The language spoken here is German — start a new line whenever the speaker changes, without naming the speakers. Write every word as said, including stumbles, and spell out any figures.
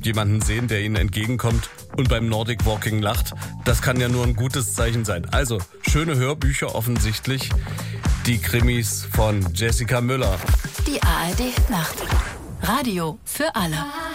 jemanden sehen, der ihnen entgegenkommt und beim Nordic Walking lacht. Das kann ja nur ein gutes Zeichen sein. Also, schöne Hörbücher offensichtlich. Die Krimis von Jessica Müller.
Die A R D Nacht. Radio für alle.